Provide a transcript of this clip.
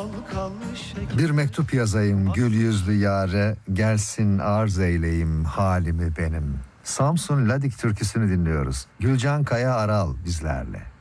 Bir mektup yazayım gül yüzlü yâre, gelsin arz eyleyim halimi benim. Samsun Ladik türküsünü dinliyoruz. Gülcan Kaya Aral bizlerle.